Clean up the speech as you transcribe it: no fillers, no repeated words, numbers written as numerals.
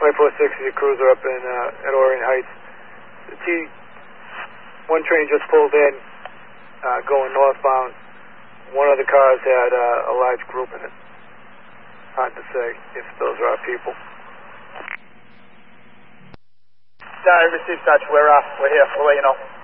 2460 Cruiser up in at Orient Heights. The T1 train just pulled in, going northbound. One of the cars had a large group in it. Hard to say if those are our people. Received, Sarge. We're here. We'll let you know.